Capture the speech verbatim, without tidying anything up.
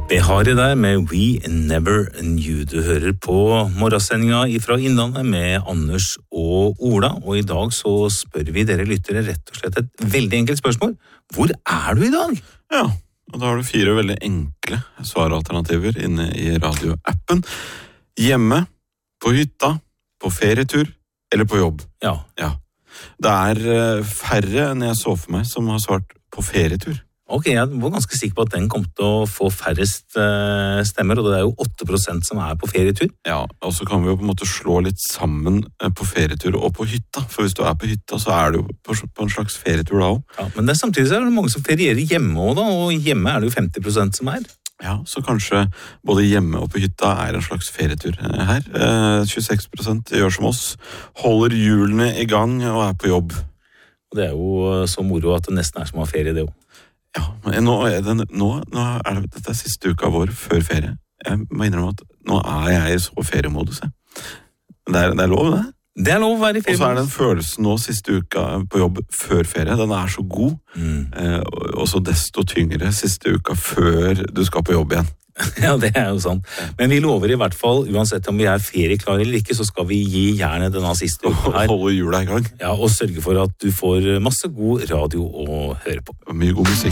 Behari der med We Never Knew. Du hører på morgensendinga fra Innlandet med Anders og Ola, og i dag så spør vi dere lyttere rett og slett et veldig enkelt spørsmål. Hvor er du i dag? Ja, og da har du fire veldig enkle svaralternativer inne i radioappen. Hjemme, på hytta, på ferietur eller på jobb. Ja. Ja. Det er færre enn jeg så for meg som har svart på ferietur. Ok, jeg var ganske sikker på at den kom til å få færrest uh, stemmer, og det er jo åtte prosent som er på ferietur. Ja, og så kan vi jo på en måte slå litt sammen på ferietur og på hytta, for hvis du er på hytta, så er du jo på, på en slags ferietur da også. Ja, men det er samtidig så er det mange som ferierer hjemme også da, og hjemme er det jo femti prosent som er. Ja, så kanskje både hjemme og på hytta er en slags ferietur her. Eh, tjueseks prosent gjør som oss, holder hjulene i gang og er på jobb. Og det er jo så moro at det nesten er som å ha ferie det jo. Ja, men nå er, det, nå, nå er det, dette er siste uka vår før ferie. Jeg må innrømme at nå er jeg i så feriemodus. Jeg. Det, er, det er lov, det. Det er lov å være i feriemodus. Og så er den følelsen nå siste uka på jobb før ferie, den er så god. Mm. Eh, og så desto tyngre siste uka før du skal på jobb igjen. Ja, det er jo sant. Men vi lover i hvert fall, uansett om vi er ferieklare eller ikke, så skal vi gi jernet denne siste uka her. Holde hjula i gang. Ja, og sørge for at du får masse god radio å høre på. Mye god musikk.